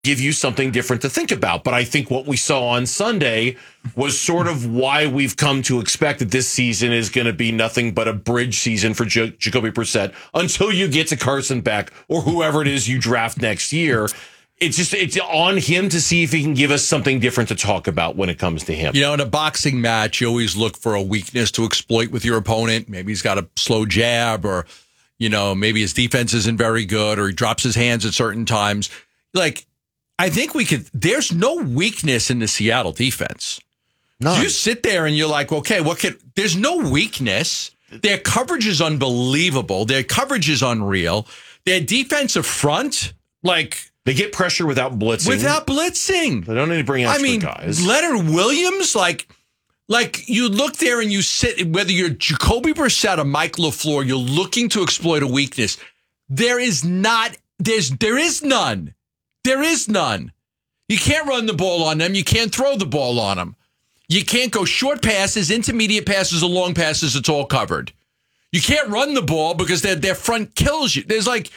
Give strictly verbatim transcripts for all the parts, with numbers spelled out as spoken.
give you something different to think about. But I think what we saw on Sunday was sort of why we've come to expect that this season is going to be nothing but a bridge season for J- Jacoby Brissett until you get to Carson Beck or whoever it is you draft next year. It's just it's on him to see if he can give us something different to talk about when it comes to him. You know, in a boxing match, you always look for a weakness to exploit with your opponent. Maybe he's got a slow jab, or, you know, maybe his defense isn't very good, or he drops his hands at certain times. Like, I think we could, there's no weakness in the Seattle defense. No. You sit there and you're like, okay, what could, there's no weakness. Their coverage is unbelievable. Their coverage is unreal. Their defensive front, like, they get pressure without blitzing. Without blitzing. They don't need to bring extra I mean, guys. Leonard Williams, like, like you look there and you sit, whether you're Jacoby Brissett or Mike LaFleur, you're looking to exploit a weakness. There is not, there's, there is none. There is none. You can't run the ball on them. You can't throw the ball on them. You can't go short passes, intermediate passes, or long passes. It's all covered. You can't run the ball because their their front kills you. There's like,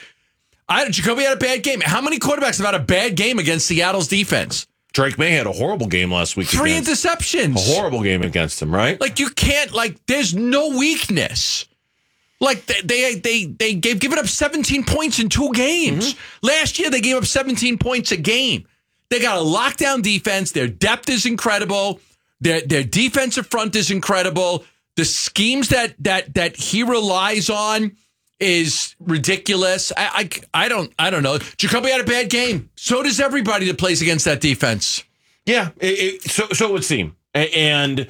I Jacoby had a bad game. How many quarterbacks have had a bad game against Seattle's defense? Drake May had a horrible game last week. Three against, interceptions. A horrible game against him, right? Like, you can't, like, there's no weakness. Like, they they they, they gave given up seventeen points in two games. Mm-hmm. Last year, they gave up seventeen points a game. They got a lockdown defense. Their depth is incredible. Their their defensive front is incredible. The schemes that that that he relies on is ridiculous. I, I I don't I don't know. Jacoby had a bad game. So does everybody that plays against that defense. Yeah, it, it, so so it would seem. And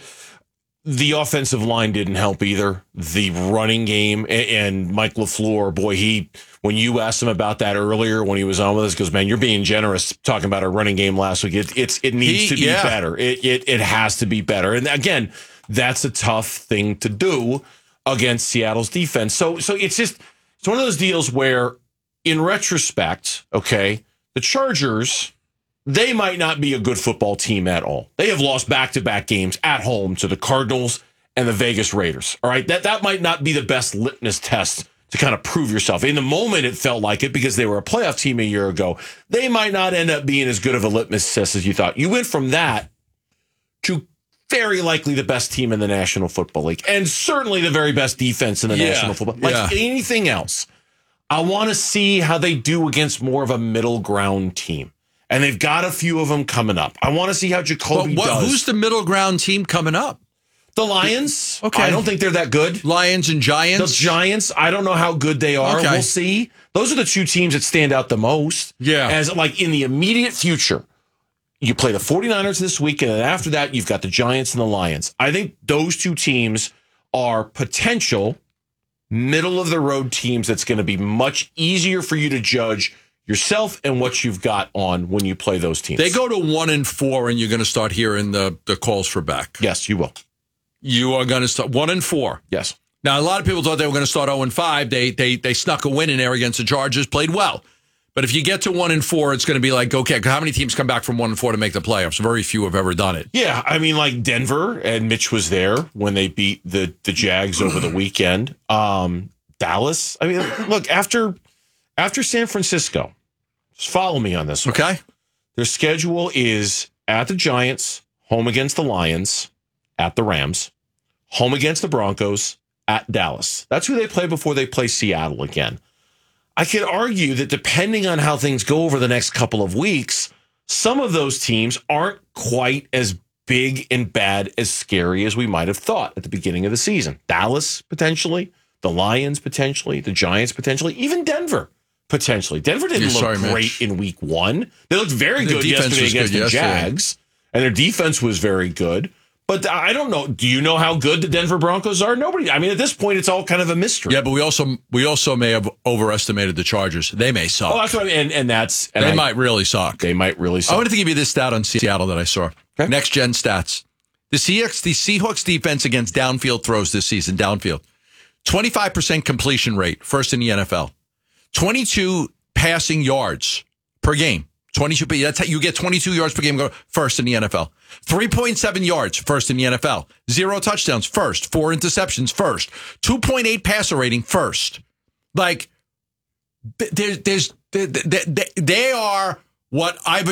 the offensive line didn't help either. The running game and Mike LaFleur, boy, he when you asked him about that earlier when he was on with us, goes, man, you're being generous talking about our running game last week. It it's it needs he, to be yeah. better. It, it it has to be better. And again, that's a tough thing to do against Seattle's defense. So so it's just it's one of those deals where, in retrospect, okay, the Chargers, they might not be a good football team at all. They have lost back-to-back games at home to the Cardinals and the Vegas Raiders. All right, that that might not be the best litmus test to kind of prove yourself. In the moment, it felt like it because they were a playoff team a year ago. They might not end up being as good of a litmus test as you thought. You went from that to very likely the best team in the National Football League, and certainly the very best defense in the yeah, National Football League. Like yeah. anything else, I want to see how they do against more of a middle ground team. And they've got a few of them coming up. I want to see how Jacoby what, does. Who's the middle ground team coming up? The Lions. Okay. I don't think they're that good. Lions and Giants. The Giants. I don't know how good they are. Okay. We'll see. Those are the two teams that stand out the most. Yeah. As like in the immediate future, you play the 49ers this week, and then after that, you've got the Giants and the Lions. I think those two teams are potential middle of the road teams that's going to be much easier for you to judge yourself and what you've got on when you play those teams. They go to one and four, and you're going to start hearing the, the calls for back. Yes, you will. You are going to start one and four. Yes. Now, a lot of people thought they were going to start zero and five. They they they snuck a win in there against the Chargers, played well. But if you get to one and four, it's going to be like, okay, how many teams come back from one and four to make the playoffs? Very few have ever done it. Yeah, I mean, like Denver, and Mitch was there when they beat the the Jags over the weekend. Um, Dallas. I mean, look, after. After San Francisco, just follow me on this one. Okay. Their schedule is at the Giants, home against the Lions, at the Rams, home against the Broncos, at Dallas. That's who they play before they play Seattle again. I could argue that depending on how things go over the next couple of weeks, some of those teams aren't quite as big and bad, as scary as we might have thought at the beginning of the season. Dallas, potentially. The Lions, potentially. The Giants, potentially. Even Denver. Potentially. Denver didn't You're look sorry, great Mitch. in week one. They looked very Their good yesterday against good the yesterday. Jags, and their defense was very good. But I don't know. Do you know how good the Denver Broncos are? Nobody. I mean, at this point, it's all kind of a mystery. Yeah, but we also we also may have overestimated the Chargers. They may suck. Oh, that's what I mean. And, and that's... And they I, might really suck. They might really suck. I wanted to give you this stat on Seattle that I saw. Okay. Next gen stats. The Seahawks, the Seahawks defense against downfield throws this season, downfield. twenty-five percent completion rate, first in the N F L. twenty-two passing yards per game. twenty-two. That's how you get twenty-two yards per game, go first in the N F L. three point seven yards, first in the N F L. Zero touchdowns, first. Four interceptions, first. two point eight passer rating, first. Like, there's, there's, they, they, they are what Ivan